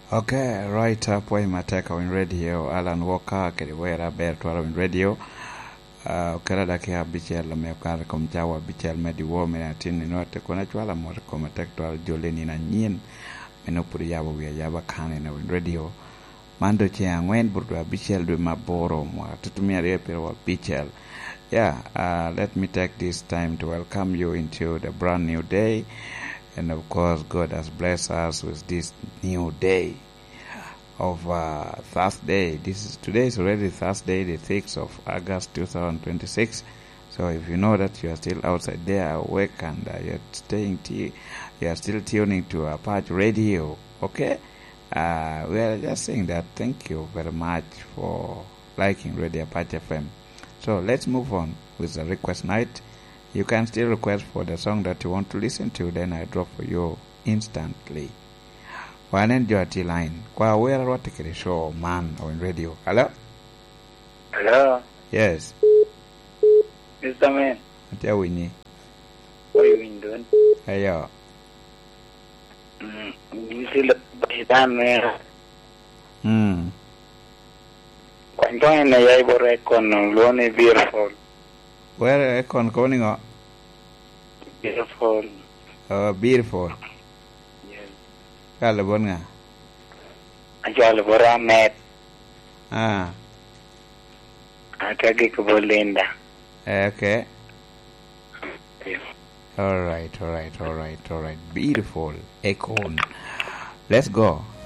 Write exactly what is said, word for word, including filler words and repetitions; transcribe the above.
Okay, right up why mateka in radio Alan Walker kiliwera ber twala in radio uh kera dake abichel me kar kom jawa bichel me diwo me atin note kona twala mor kom tek twala joleni na nyin meno puri yabo wi yaba kane na in radio mando che angwen burdo bichel do maboro mo tutumia repe wa bichel. Yeah, uh let me take this time to welcome you into the brand new day. And of course, God has blessed us with this new day of uh, Thursday. This is today is already Thursday, the sixth of August, two thousand twenty-six. So if you know that you are still outside there, awake, and uh, you're staying, t- you are still tuning to Apache Radio, okay? Uh, we are just saying that. Thank you very much for liking Radio Apache F M. So let's move on with the request night. You can still request for the song that you want to listen to, then I drop for you instantly. One enjoy the line. Kwa where what the show man on radio. Hello? Hello? Yes. Mister Man. Tell me. What are you doing? Hey yo. Mm, you see the time there. Hmm. Quando in a yabore con lone beautiful. Where con calling up? Beautiful. Oh, beautiful. Yes. Calabona. Ajal bora met. Ah. Akagi kubolinda. Okay. Yes. All right, all right, all right, all right. Beautiful. Econ. Let's go.